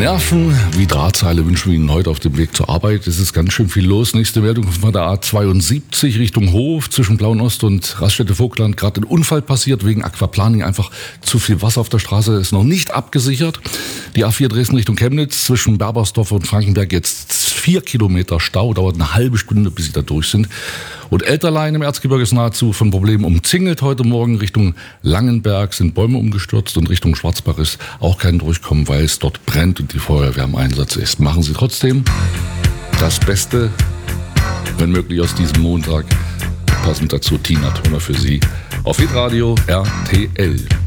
Nerven wie Drahtseile wünschen wir Ihnen heute auf dem Weg zur Arbeit. Es ist ganz schön viel los. Nächste Meldung von der A72 Richtung Hof zwischen Blauenost und Raststätte-Vogtland. Gerade ein Unfall passiert wegen Aquaplaning. Einfach zu viel Wasser auf der Straße, ist noch nicht abgesichert. Die A4 Dresden Richtung Chemnitz zwischen Berbersdorf und Frankenberg jetzt 4 Kilometer Stau. Dauert eine halbe Stunde, bis Sie da durch sind. Und Elterlein im Erzgebirge ist nahezu von Problemen umzingelt. Heute Morgen Richtung Langenberg sind Bäume umgestürzt und Richtung Schwarzbach ist auch kein Durchkommen, weil es dort brennt und die Feuerwehr im Einsatz ist. Machen Sie trotzdem das Beste, wenn möglich, aus diesem Montag. Passend dazu Tina Turner für Sie auf Hitradio RTL.